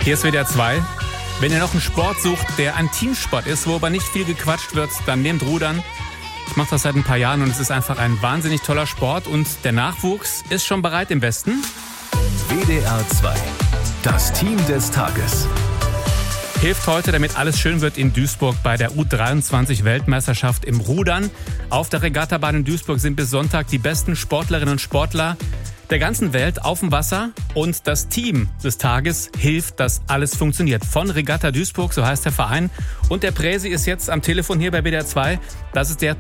Hier ist WDR 2. Wenn ihr noch einen Sport sucht, der ein Teamsport ist, wo aber nicht viel gequatscht wird, dann nehmt Rudern. Ich mache das seit ein paar Jahren und es ist einfach ein wahnsinnig toller Sport und der Nachwuchs ist schon bereit im Westen. WDR 2, das Team des Tages. Hilft heute, damit alles schön wird in Duisburg bei der U23-Weltmeisterschaft im Rudern. Auf der Regattabahn in Duisburg sind bis Sonntag die besten Sportlerinnen und Sportler der ganzen Welt auf dem Wasser. Und das Team des Tages hilft, dass alles funktioniert. Von Regatta Duisburg, so heißt der Verein. Und der Präsi ist jetzt am Telefon hier bei WDR 2. Das ist der